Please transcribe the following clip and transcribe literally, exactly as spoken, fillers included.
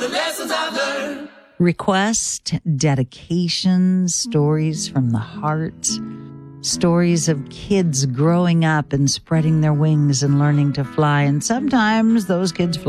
the lessons I've learned. Request, dedications, stories from the heart, stories of kids growing up and spreading their wings and learning to fly. And sometimes those kids fly